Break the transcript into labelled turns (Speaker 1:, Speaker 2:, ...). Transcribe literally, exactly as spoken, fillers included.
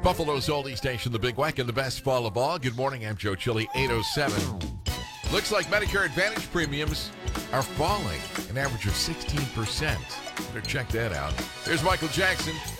Speaker 1: Buffalo's oldie station, The Big Wack, and the best fall of all. Good morning, I'm Joe Chili, eight oh seven. Looks like Medicare Advantage premiums are falling, an average of sixteen percent. Better check that out. There's Michael Jackson.